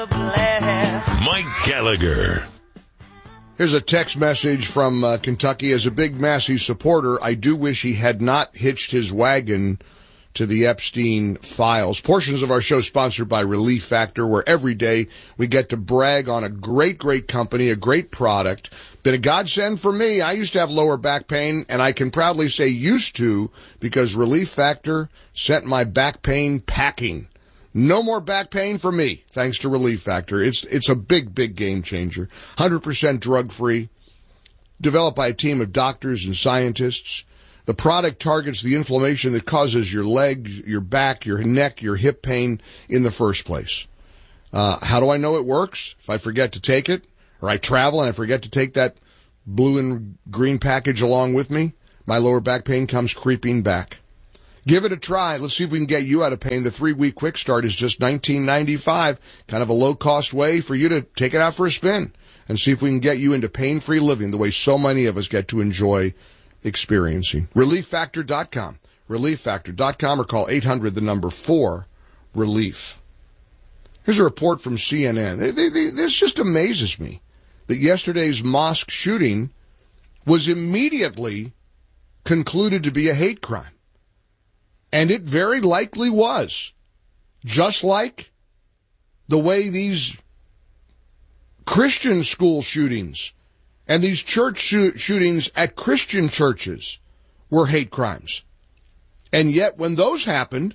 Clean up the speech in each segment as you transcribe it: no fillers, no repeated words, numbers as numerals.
Mike Gallagher. Here's a text message from Kentucky. As a big Massey supporter, I do wish he had not hitched his wagon to the Epstein files. Portions of our show sponsored by Relief Factor, where every day we get to brag on a great, great company, a great product. Been a godsend for me. I used to have lower back pain, and I can proudly say used to, because Relief Factor sent my back pain packing. No more back pain for me, thanks to Relief Factor. It's a big, big game changer. 100% drug-free, developed by a team of doctors and scientists. The product targets the inflammation that causes your legs, your back, your neck, your hip pain in the first place. How do I know it works? If I forget to take it, or I travel and I forget to take that blue and green package along with me, my lower back pain comes creeping back. Give it a try. Let's see if we can get you out of pain. The 3-week quick start is just $19.95. Kind of a low-cost way for you to take it out for a spin and see if we can get you into pain-free living the way so many of us get to enjoy experiencing. ReliefFactor.com. ReliefFactor.com, or call 800-4-RELIEF. Here's a report from CNN. This just amazes me that yesterday's mosque shooting was immediately concluded to be a hate crime. And it very likely was. Just like the way these Christian school shootings and these church shootings at Christian churches were hate crimes. And yet when those happened,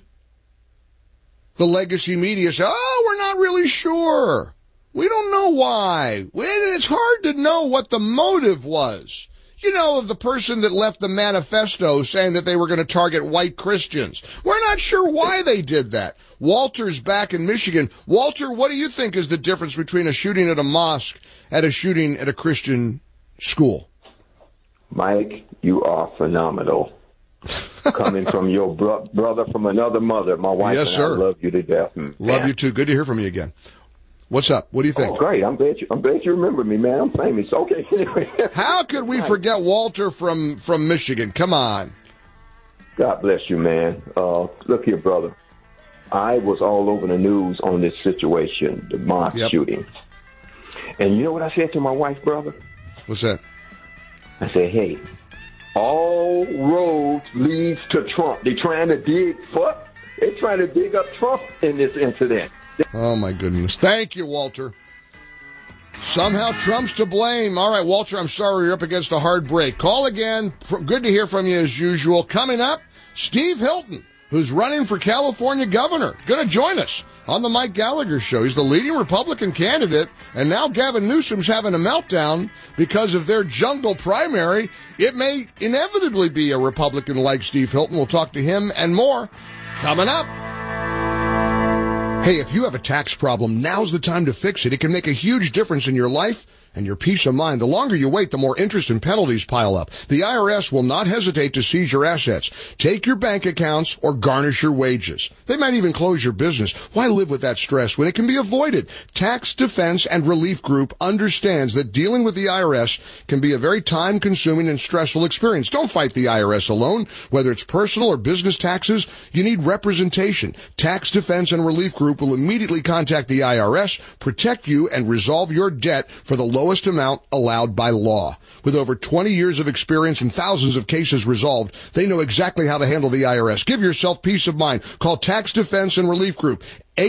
the legacy media said, oh, we're not really sure. We don't know why. It's hard to know what the motive was. You know, of the person that left the manifesto saying that they were going to target white Christians. We're not sure why they did that. Walter's back in Michigan. Walter, what do you think is the difference between a shooting at a mosque and a shooting at a Christian school? Mike, you are phenomenal. Coming from your brother from another mother. My wife yes, and sir. I love you to death. Man. Love you too. Good to hear from you again. What's up? What do you think? Oh, great. I'm glad you remember me, man. I'm famous. Okay. How could we forget Walter from Michigan? Come on. God bless you, man. Look here, brother. I was all over the news on this situation, the mosque shooting. And you know what I said to my wife, brother? What's that? I said, hey, all roads leads to Trump. They're trying to dig up Trump in this incident. Oh, my goodness. Thank you, Walter. Somehow Trump's to blame. All right, Walter, I'm sorry you're up against a hard break. Call again. Good to hear from you as usual. Coming up, Steve Hilton, who's running for California governor, going to join us on the Mike Gallagher Show. He's the leading Republican candidate, and now Gavin Newsom's having a meltdown because of their jungle primary. It may inevitably be a Republican like Steve Hilton. We'll talk to him and more coming up. Hey, if you have a tax problem, now's the time to fix it. It can make a huge difference in your life and your peace of mind. The longer you wait, the more interest and penalties pile up. The IRS will not hesitate to seize your assets, take your bank accounts, or garnish your wages. They might even close your business. Why live with that stress when it can be avoided? Tax Defense and Relief Group understands that dealing with the IRS can be a very time-consuming and stressful experience. Don't fight the IRS alone. Whether it's personal or business taxes, you need representation. Tax Defense and Relief Group will immediately contact the IRS, protect you, and resolve your debt for the lowest amount allowed by law. With over 20 years of experience and thousands of cases resolved, they know exactly how to handle the IRS. Give yourself peace of mind. Call Tax Defense and Relief Group.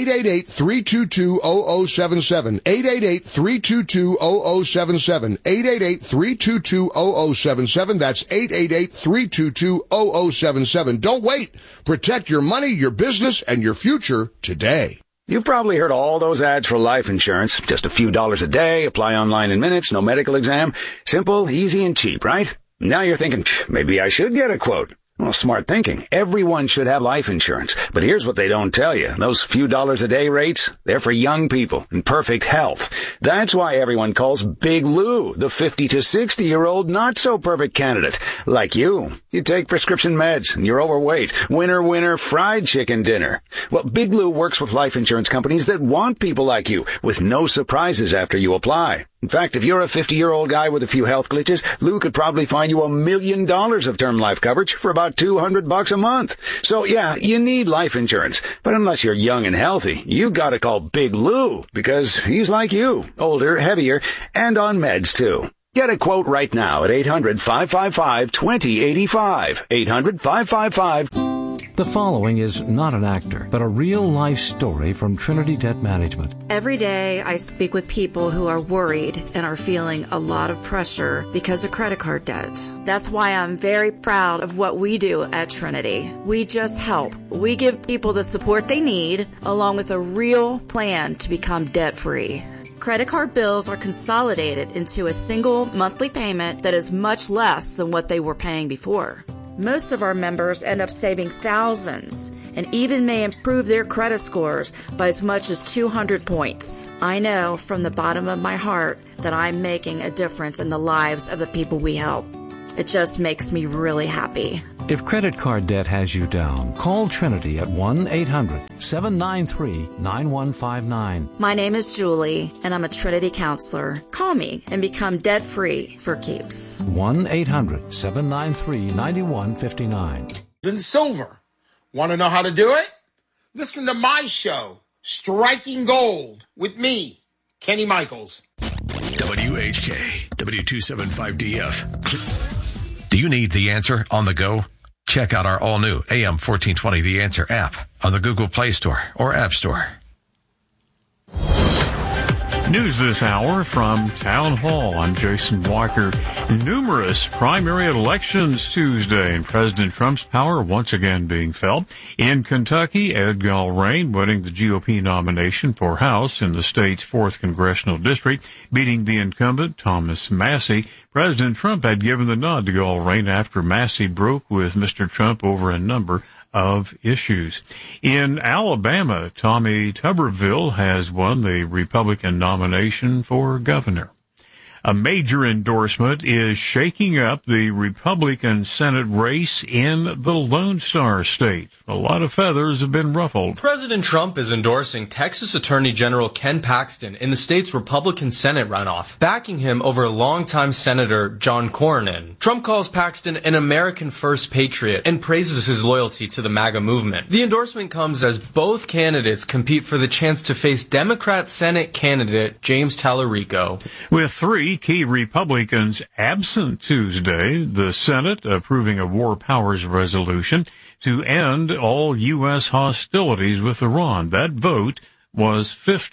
888-322-0077. 888-322-0077. 888-322-0077. That's 888-322-0077. Don't wait. Protect your money, your business, and your future today. You've probably heard all those ads for life insurance. Just a few dollars a day, apply online in minutes, no medical exam. Simple, easy, and cheap, right? Now you're thinking, maybe I should get a quote. Well, smart thinking. Everyone should have life insurance. But here's what they don't tell you. Those few dollars a day rates, they're for young people in perfect health. That's why everyone calls Big Lou the 50 to 60-year-old not-so-perfect candidate. Like you. You take prescription meds and you're overweight. Winner, winner, fried chicken dinner. Well, Big Lou works with life insurance companies that want people like you with no surprises after you apply. In fact, if you're a 50-year-old guy with a few health glitches, Lou could probably find you $1 million of term life coverage for about $200 a month. So yeah, you need life insurance. But unless you're young and healthy, you gotta call Big Lou, because he's like you, older, heavier, and on meds too. Get a quote right now at 800-555-2085. 800-555. The following is not an actor, but a real-life story from Trinity Debt Management. Every day I speak with people who are worried and are feeling a lot of pressure because of credit card debt. That's why I'm very proud of what we do at Trinity. We just help. We give people the support they need, along with a real plan to become debt-free. Credit card bills are consolidated into a single monthly payment that is much less than what they were paying before. Most of our members end up saving thousands and even may improve their credit scores by as much as 200 points. I know from the bottom of my heart that I'm making a difference in the lives of the people we help. It just makes me really happy. If credit card debt has you down, call Trinity at 1-800-793-9159. My name is Julie, and I'm a Trinity counselor. Call me and become debt-free for keeps. 1-800-793-9159. Then Silver. Want to know how to do it? Listen to my show, Striking Gold, with me, Kenny Michaels. WHK, W275DF. Do you need The Answer on the go? Check out our all-new AM 1420 The Answer app on the Google Play Store or App Store. News this hour from Town Hall. I'm Jason Walker. Numerous primary elections Tuesday, and President Trump's power once again being felt. In Kentucky, Ed Gallrein winning the GOP nomination for House in the state's 4th congressional district, beating the incumbent Thomas Massie. President Trump had given the nod to Gallrein after Massie broke with Mr. Trump over a number of issues. In Alabama, Tommy Tuberville has won the Republican nomination for governor. A major endorsement is shaking up the Republican Senate race in the Lone Star State. A lot of feathers have been ruffled. President Trump is endorsing Texas Attorney General Ken Paxton in the state's Republican Senate runoff, backing him over longtime Senator John Cornyn. Trump calls Paxton an American First patriot and praises his loyalty to the MAGA movement. The endorsement comes as both candidates compete for the chance to face Democrat Senate candidate James Tallarico. With 3 key Republicans absent Tuesday, the Senate approving a War Powers resolution to end all U.S. hostilities with Iran. That vote was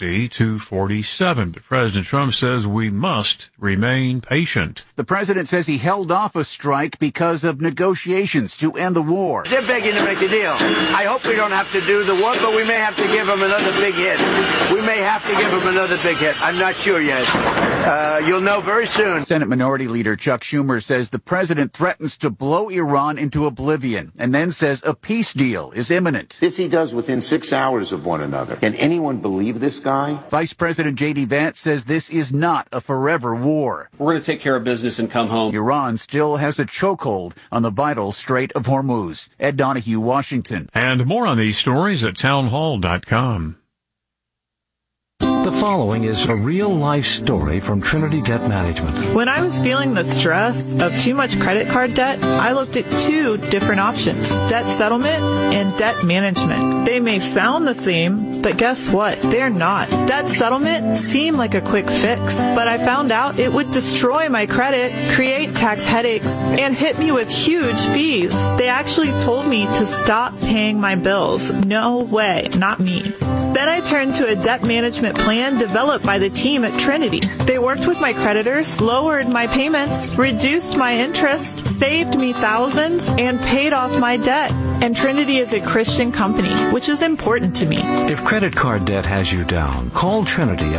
50-47. But President Trump says we must remain patient. The president says he held off a strike because of negotiations to end the war. They're begging to make a deal. I hope we don't have to do the one, but we may have to give them another big hit. We may have to give them another big hit. I'm not sure yet. You'll know very soon. Senate Minority Leader Chuck Schumer says the president threatens to blow Iran into oblivion and then says a peace deal is imminent. This he does within 6 hours of one another. Can anyone believe this guy? Vice President J.D. Vance says this is not a forever war. We're going to take care of business and come home. Iran still has a chokehold on the vital Strait of Hormuz. Ed Donahue, Washington. And more on these stories at townhall.com. The following is a real-life story from Trinity Debt Management. When I was feeling the stress of too much credit card debt, I looked at 2 different options, debt settlement and debt management. They may sound the same, but guess what? They're not. Debt settlement seemed like a quick fix, but I found out it would destroy my credit, create tax headaches, and hit me with huge fees. They actually told me to stop paying my bills. No way, not me. Then I turned to a debt management plan developed by the team at Trinity. They worked with my creditors, lowered my payments, reduced my interest, saved me thousands, and paid off my debt. And Trinity is a Christian company, which is important to me. If credit card debt has you down, call Trinity at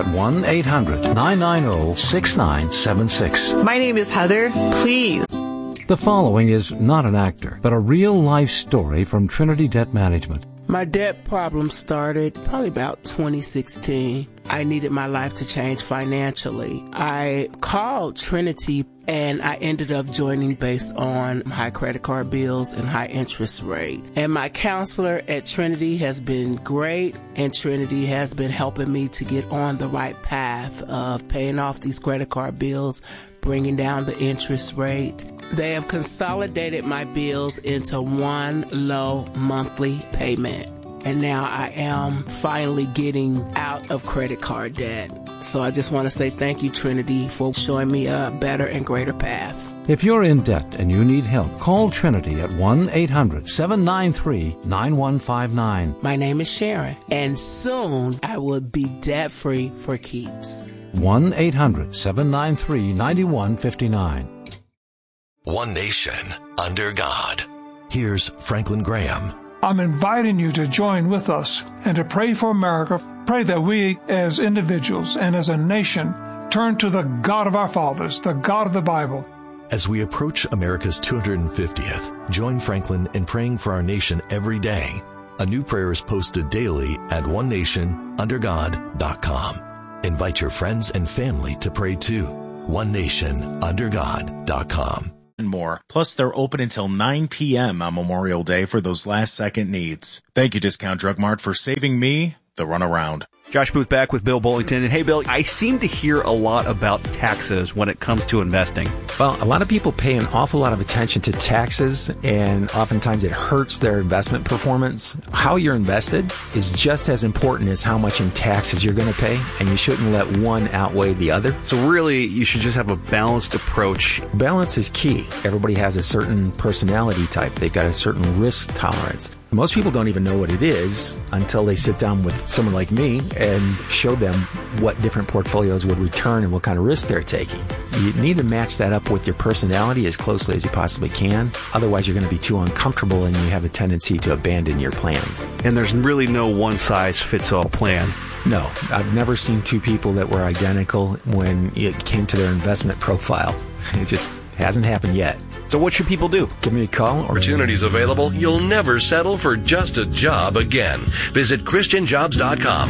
1-800-990-6976. My name is Heather. Please. The following is not an actor, but a real-life story from Trinity Debt Management. My debt problem started probably about 2016. I needed my life to change financially. I called Trinity and I ended up joining based on high credit card bills and high interest rate. And my counselor at Trinity has been great, and Trinity has been helping me to get on the right path of paying off these credit card bills, bringing down the interest rate. They have consolidated my bills into one low monthly payment. And now I am finally getting out of credit card debt. So I just want to say thank you, Trinity, for showing me a better and greater path. If you're in debt and you need help, call Trinity at 1-800-793-9159. My name is Sharon, and soon I will be debt-free for keeps. 1-800-793-9159. One nation under God. Here's Franklin Graham. I'm inviting you to join with us and to pray for America. Pray that we as individuals and as a nation turn to the God of our fathers, the God of the Bible. As we approach America's 250th, join Franklin in praying for our nation every day. A new prayer is posted daily at onenationundergod.com. Invite your friends and family to pray too. onenationundergod.com. And more. Plus, they're open until 9 p.m. on Memorial Day for those last-second needs. Thank you, Discount Drug Mart, for saving me the runaround. Josh Booth back with Bill Bullington. And hey, Bill, I seem to hear a lot about taxes when it comes to investing. Well, a lot of people pay an awful lot of attention to taxes, and oftentimes it hurts their investment performance. How you're invested is just as important as how much in taxes you're going to pay, and you shouldn't let one outweigh the other. So really, you should just have a balanced approach. Balance is key. Everybody has a certain personality type. They've got a certain risk tolerance. Most people don't even know what it is until they sit down with someone like me and show them what different portfolios would return and what kind of risk they're taking. You need to match that up with your personality as closely as you possibly can. Otherwise, you're going to be too uncomfortable and you have a tendency to abandon your plans. And there's really no one-size-fits-all plan. No, I've never seen two people that were identical when it came to their investment profile. It just hasn't happened yet. So what should people do? Give me a call. Opportunities available. You'll never settle for just a job again. Visit ChristianJobs.com.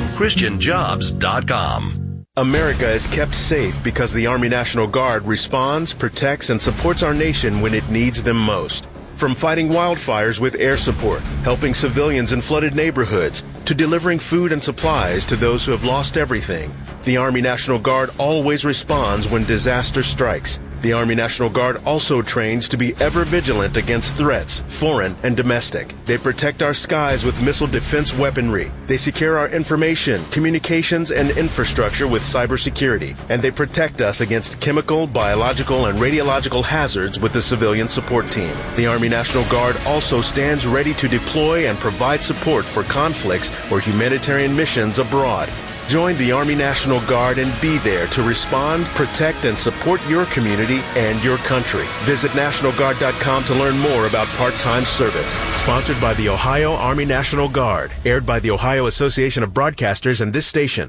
ChristianJobs.com. America is kept safe because the Army National Guard responds, protects, and supports our nation when it needs them most. From fighting wildfires with air support, helping civilians in flooded neighborhoods, to delivering food and supplies to those who have lost everything, the Army National Guard always responds when disaster strikes. The Army National Guard also trains to be ever vigilant against threats, foreign and domestic. They protect our skies with missile defense weaponry. They secure our information, communications, and infrastructure with cybersecurity. And they protect us against chemical, biological, and radiological hazards with the civilian support team. The Army National Guard also stands ready to deploy and provide support for conflicts or humanitarian missions abroad. Join the Army National Guard and be there to respond, protect, and support your community and your country. Visit NationalGuard.com to learn more about part-time service. Sponsored by the Ohio Army National Guard. Aired by the Ohio Association of Broadcasters and this station.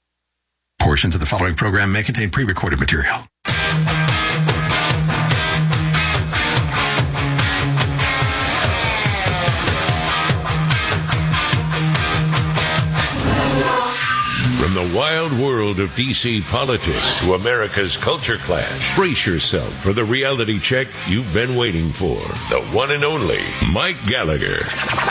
Portions of the following program may contain pre-recorded material. From the wild world of D.C. politics to America's culture clash, brace yourself for the reality check you've been waiting for. The one and only Mike Gallagher.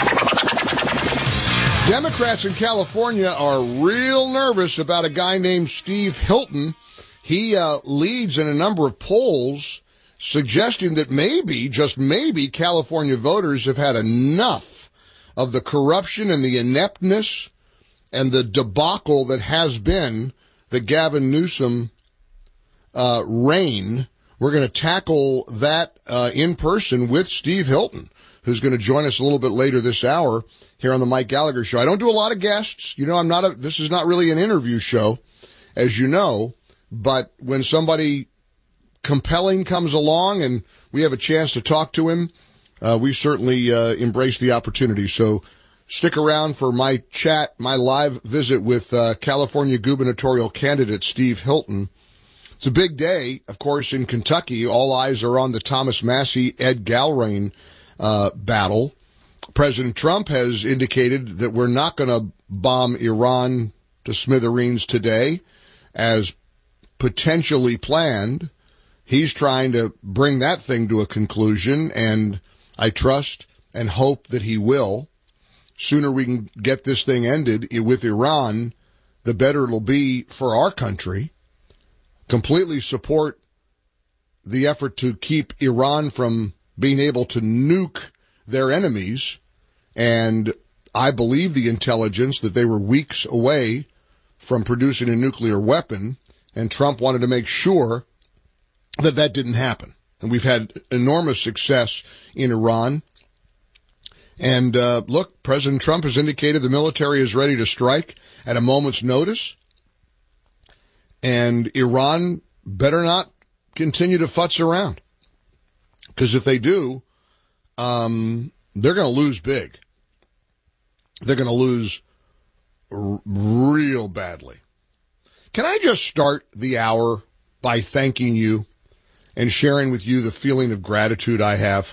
Democrats in California are real nervous about a guy named Steve Hilton. He leads in a number of polls suggesting that maybe, just maybe, California voters have had enough of the corruption and the ineptness and the debacle that has been the Gavin Newsom reign. We're going to tackle that in person with Steve Hilton, who's going to join us a little bit later this hour here on the Mike Gallagher Show. I don't do a lot of guests. You know, this is not really an interview show, as you know, but when somebody compelling comes along and we have a chance to talk to him, we certainly embrace the opportunity. So stick around for my chat, my live visit with California gubernatorial candidate Steve Hilton. It's a big day, of course, in Kentucky. All eyes are on the Thomas Massie, Ed Galbraith battle. President Trump has indicated that we're not going to bomb Iran to smithereens today as potentially planned. He's trying to bring that thing to a conclusion, and I trust and hope that he will. Sooner we can get this thing ended with Iran, the better it'll be for our country. Completely support the effort to keep Iran from being able to nuke their enemies, and I believe the intelligence that they were weeks away from producing a nuclear weapon, and Trump wanted to make sure that that didn't happen. And we've had enormous success in Iran. And look, President Trump has indicated the military is ready to strike at a moment's notice. And Iran better not continue to futz around. Because if they do, they're going to lose big. They're going to lose real badly. Can I just start the hour by thanking you and sharing with you the feeling of gratitude I have?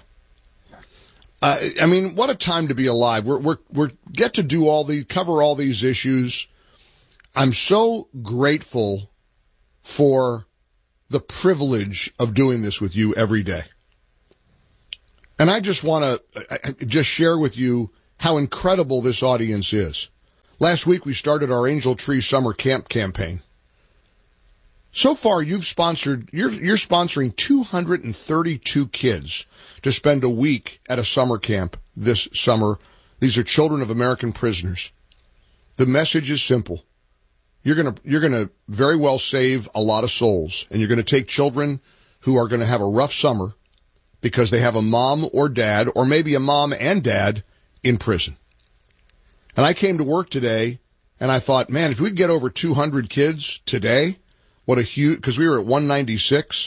I mean, what a time to be alive. We're get to do cover all these issues. I'm so grateful for the privilege of doing this with you every day. And I just want to just share with you how incredible this audience is. Last week we started our Angel Tree Summer Camp campaign. So far, you're sponsoring 232 kids to spend a week at a summer camp this summer. These are children of American prisoners. The message is simple. You're gonna very well save a lot of souls, and you're gonna take children who are gonna have a rough summer because they have a mom or dad, or maybe a mom and dad, in prison. And I came to work today, and I thought, man, if we could get over 200 kids today, what a huge, because we were at 196,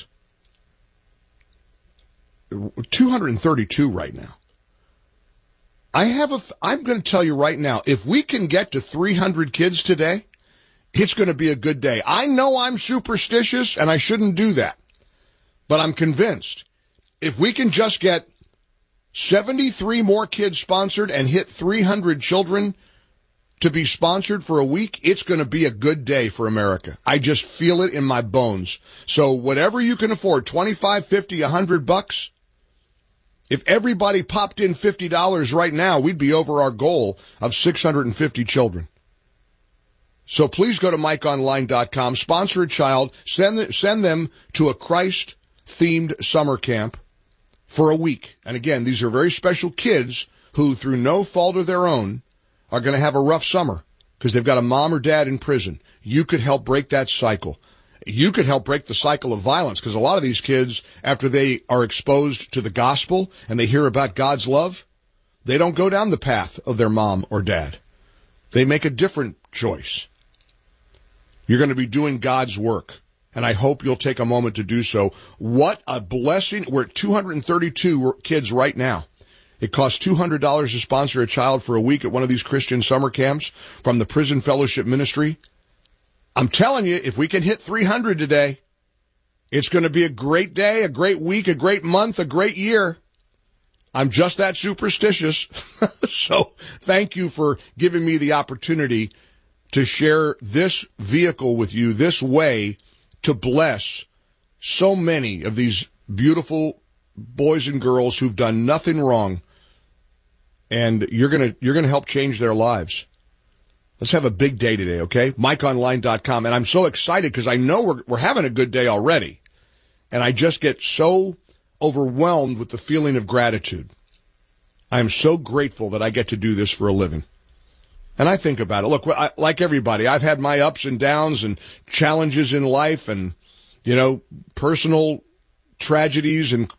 232 right now. I'm going to tell you right now, if we can get to 300 kids today, it's going to be a good day. I know I'm superstitious and I shouldn't do that, but I'm convinced if we can just get 73 more kids sponsored and hit 300 children to be sponsored for a week, it's going to be a good day for America. I just feel it in my bones. So whatever you can afford, $25, $50, $100, if everybody popped in $50 right now, we'd be over our goal of 650 children. So please go to MikeOnline.com, sponsor a child, send them to a Christ-themed summer camp for a week. And again, these are very special kids who, through no fault of their own, are going to have a rough summer because they've got a mom or dad in prison. You could help break that cycle. You could help break the cycle of violence because a lot of these kids, after they are exposed to the gospel and they hear about God's love, they don't go down the path of their mom or dad. They make a different choice. You're going to be doing God's work, and I hope you'll take a moment to do so. What a blessing. We're at 232 kids right now. It costs $200 to sponsor a child for a week at one of these Christian summer camps from the Prison Fellowship Ministry. I'm telling you, if we can hit 300 today, it's going to be a great day, a great week, a great month, a great year. I'm just that superstitious. So thank you for giving me the opportunity to share this vehicle with you, this way to bless so many of these beautiful boys and girls who've done nothing wrong. And you're going to help change their lives. Let's have a big day today, okay? MikeOnline.com. And I'm so excited because I know we're having a good day already. And I just get so overwhelmed with the feeling of gratitude. I am so grateful that I get to do this for a living. And I think about it. Look, like everybody, I've had my ups and downs and challenges in life and, personal tragedies and,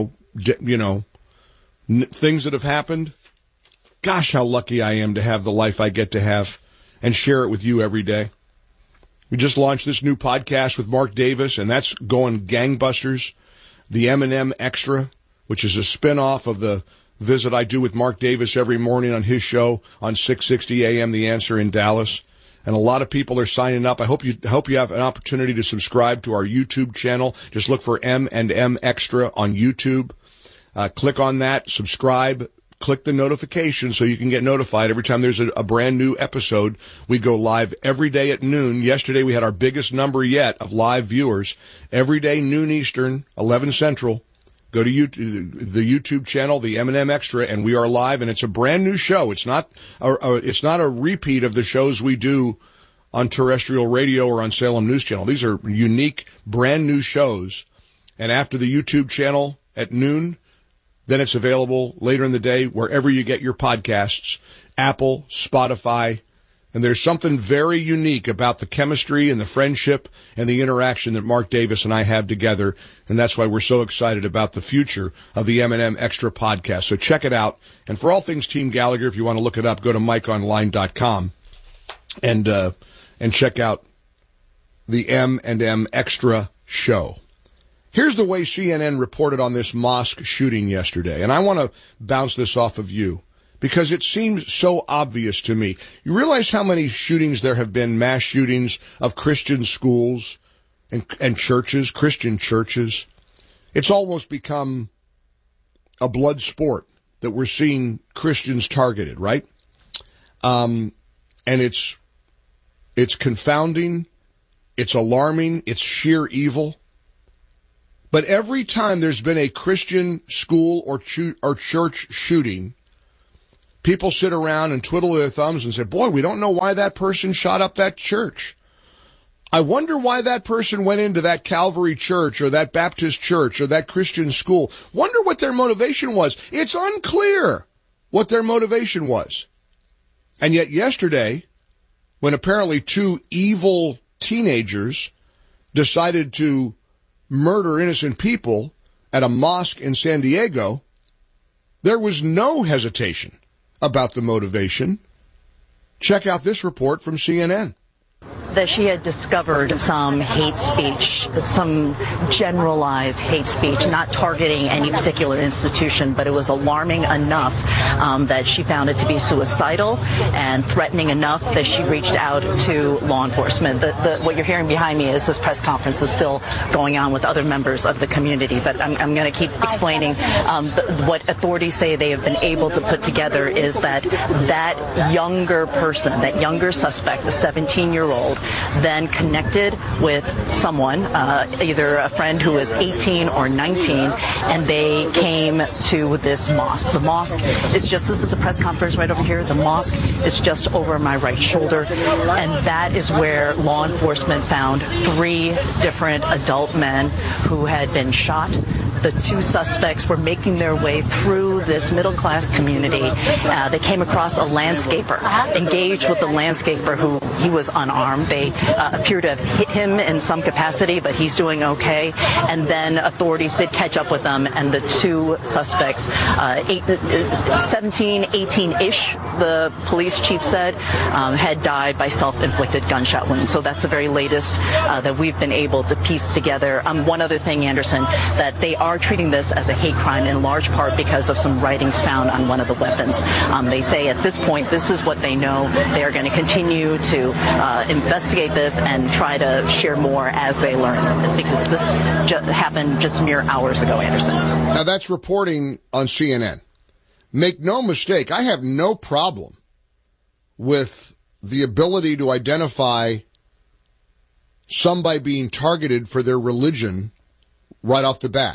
things that have happened. Gosh, how lucky I am to have the life I get to have and share it with you every day. We just launched this new podcast with Mark Davis, and that's going gangbusters. The M&M Extra, which is a spinoff of the visit I do with Mark Davis every morning on his show on 660 AM The Answer in Dallas. And a lot of people are signing up. I hope you have an opportunity to subscribe to our YouTube channel. Just look for M&M Extra on YouTube. Click on that, subscribe, click the notification so you can get notified every time there's a brand new episode. We go live every day at noon. Yesterday we had our biggest number yet of live viewers. Every day, noon Eastern, 11 Central. Go to YouTube, the YouTube channel, the M&M Extra, and we are live, and it's a brand new show. It's not a repeat of the shows we do on terrestrial radio or on Salem News Channel. These are unique, brand new shows. And after the YouTube channel at noon, then it's available later in the day wherever you get your podcasts, Apple, Spotify. And there's something very unique about the chemistry and the friendship and the interaction that Mark Davis and I have together. And that's why we're so excited about the future of the M&M Extra podcast. So check it out. And for all things Team Gallagher, if you want to look it up, go to MikeOnline.com and check out the M&M Extra show. Here's the way CNN reported on this mosque shooting yesterday. And I want to bounce this off of you, because it seems so obvious to me. You realize how many shootings there have been, mass shootings of Christian schools and churches, Christian churches? It's almost become a blood sport that we're seeing Christians targeted, right? And it's confounding, it's alarming, it's sheer evil. But every time there's been a Christian school or church shooting, people sit around and twiddle their thumbs and say, boy, we don't know why that person shot up that church. I wonder why that person went into that Calvary church or that Baptist church or that Christian school. Wonder what their motivation was. It's unclear what their motivation was. And yet yesterday, when apparently two evil teenagers decided to murder innocent people at a mosque in San Diego, there was no hesitation about the motivation. Check out this report from CNN. That she had discovered some hate speech, some generalized hate speech, not targeting any particular institution, but it was alarming enough that she found it to be suicidal and threatening enough that she reached out to law enforcement. What you're hearing behind me is this press conference is still going on with other members of the community, but I'm going to keep explaining. What authorities say they have been able to put together is that younger person, that younger suspect, the 17-year-old, then connected with someone, either a friend who was 18 or 19, and they came to this mosque. The mosque is this is a press conference right over here. The mosque is just over my right shoulder, and that is where law enforcement found 3 different adult men who had been shot. The 2 suspects were making their way through this middle-class community. They came across a landscaper, engaged with the landscaper who he was unarmed. They appear to have hit him in some capacity, but he's doing okay. And then authorities did catch up with them, and the 2 suspects, 17, 18-ish, the police chief said, had died by self-inflicted gunshot wounds. So that's the very latest that we've been able to piece together. One other thing, Anderson, that they are treating this as a hate crime in large part because of some writings found on one of the weapons. They say at this point, this is what they know. They are going to continue to investigate this and try to share more as they learn, because this happened just mere hours ago, Anderson. Now that's reporting on CNN. Make no mistake, I have no problem with the ability to identify somebody being targeted for their religion right off the bat.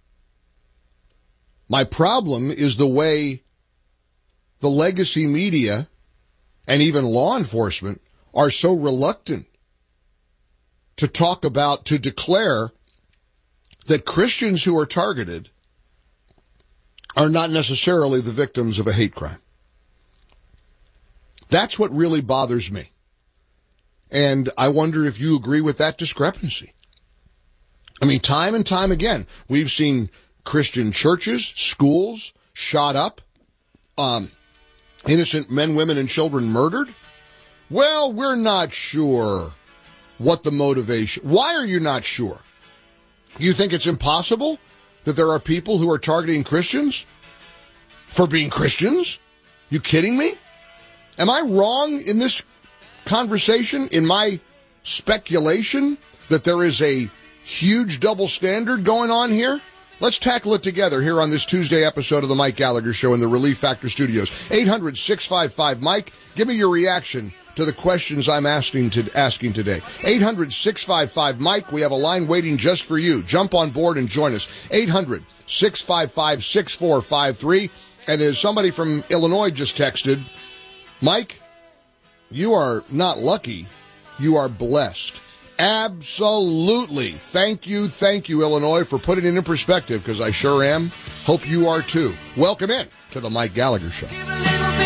My problem is the way the legacy media and even law enforcement are so reluctant to declare that Christians who are targeted are not necessarily the victims of a hate crime. That's what really bothers me. And I wonder if you agree with that discrepancy. I mean, time and time again, we've seen Christian churches, schools shot up, innocent men, women, and children murdered. Well, we're not sure what the motivation. Why are you not sure? You think it's impossible that there are people who are targeting Christians for being Christians? You kidding me? Am I wrong in this conversation, in my speculation, that there is a huge double standard going on here? Let's tackle it together here on this Tuesday episode of the Mike Gallagher Show in the Relief Factor Studios. 800-655-MIKE. Give me your reaction to the questions I'm asking today. 800-655-MIKE. We have a line waiting just for you. Jump on board and join us. 800-655-6453. And as somebody from Illinois just texted, Mike, you are not lucky. You are blessed. Absolutely. Thank you, Illinois, for putting it in perspective, because I sure am. Hope you are too. Welcome in to the Mike Gallagher Show.